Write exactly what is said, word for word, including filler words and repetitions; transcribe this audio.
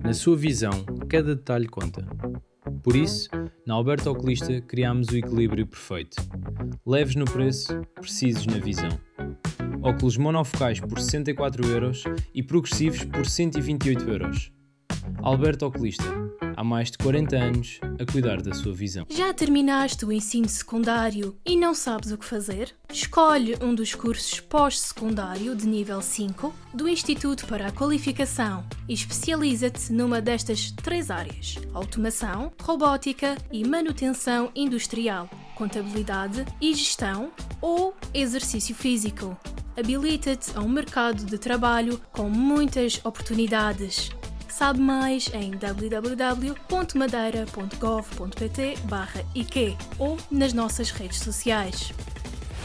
Na sua visão, cada detalhe conta. Por isso, na Alberto Oculista criámos o equilíbrio perfeito. Leves no preço, precisos na visão. Óculos monofocais por sessenta e quatro euros e progressivos por cento e vinte e oito euros. Alberto Oculista, há mais de quarenta anos a cuidar da sua visão. Já terminaste o ensino secundário e não sabes o que fazer? Escolhe um dos cursos pós-secundário de nível cinco do Instituto para a Qualificação e especializa-te numa destas três áreas: automação, robótica e manutenção industrial, contabilidade e gestão ou exercício físico. Habilita-te a um mercado de trabalho com muitas oportunidades. Sabe mais em w w w ponto madeira ponto gov ponto p t barra i q ou nas nossas redes sociais.